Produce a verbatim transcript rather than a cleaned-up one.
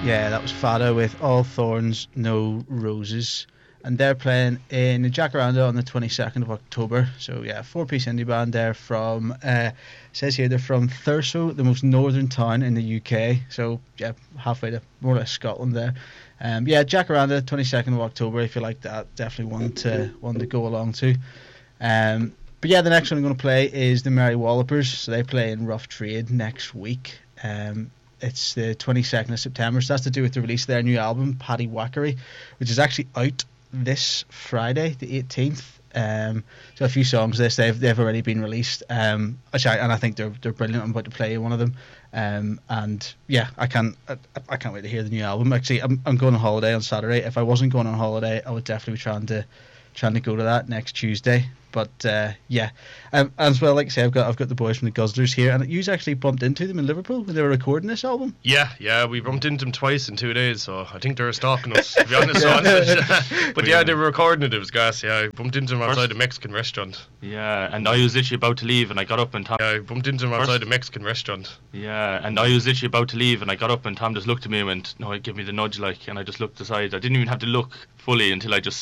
Yeah, that was Fada with All Thorns, No Roses. And they're playing in Jacaranda on the twenty-second of October. So, yeah, four-piece indie band there from, uh, says here they're from Thurso, the most northern town in the U K. So, yeah, halfway to more or less Scotland there. Um, yeah, Jacaranda, twenty-second of October, if you like that. Definitely one to, one to go along to. Um, but, yeah, the next one I'm going to play is the Merry Wallopers. So, they play in Rough Trade next week. Um, it's the twenty-second of September. So, that's to do with the release of their new album, Paddy Wackery, which is actually out this Friday, the eighteenth. Um, so a few songs of this they've they've already been released. Um, which I, and I think they're they're brilliant. I'm about to play one of them. Um, and yeah, I can't I, I can't wait to hear the new album. Actually, I'm I'm going on holiday on Saturday. If I wasn't going on holiday, I would definitely be trying to trying to go to that next Tuesday. But uh, yeah, um, as well, like I say, I've got I've got the boys from the Guzzlers here, and you actually bumped into them in Liverpool when they were recording this album. Yeah, yeah, we bumped into them twice in two days, so I think they were stalking us, to be honest. So but yeah, they were recording it. It was gas. Yeah, I bumped into them outside a Mexican restaurant. Yeah, and I was literally about to leave, and I got up and Tom. Yeah, I bumped into them outside a Mexican restaurant. Yeah, and I was literally about to leave, and I got up, and Tom just looked at me and went, "No, give me the nudge," like, and I just looked aside. I didn't even have to look fully until I just